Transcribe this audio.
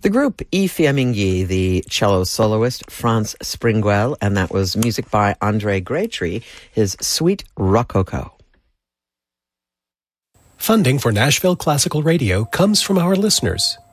The group Y Fiammingi, the cello soloist Franz Springwell, and that was music by Andre Graytree, his Suite Rococo. Funding for Nashville Classical Radio comes from our listeners.